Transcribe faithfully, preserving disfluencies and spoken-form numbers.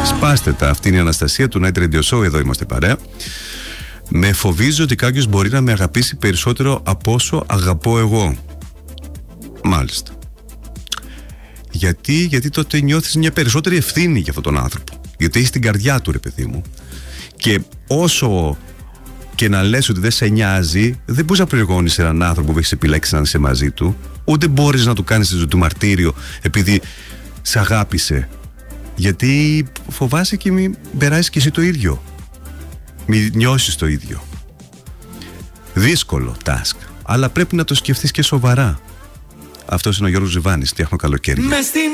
Σπάστε τα. Αυτή είναι η Αναστασία του Night Radio Show. Εδώ είμαστε παρέα. Με φοβίζει ότι κάποιος μπορεί να με αγαπήσει περισσότερο από όσο αγαπώ εγώ. Μάλιστα. Γιατί, γιατί τότε νιώθεις μια περισσότερη ευθύνη για αυτόν τον άνθρωπο. Γιατί έχεις την καρδιά του, ρε παιδί μου. Και όσο και να λες ότι δεν σε νοιάζει, δεν μπορείς να πληγώνεις έναν άνθρωπο που έχεις επιλέξει να είσαι μαζί του. Ούτε μπορείς να του κάνεις τη ζωή του μαρτύριο επειδή σε αγάπησε. Γιατί φοβάσαι και μην περάσεις και εσύ το ίδιο. Μην νιώσεις το ίδιο. Δύσκολο task, αλλά πρέπει να το σκεφτείς και σοβαρά. Αυτός είναι ο Γιώργος Ζιβάνης. Φτιάχνω καλοκαίρι.